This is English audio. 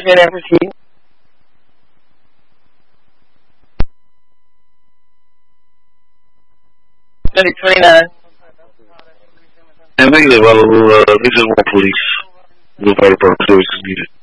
Again, and proceed. Medic 29. And negative, this is more police. No fire department services needed.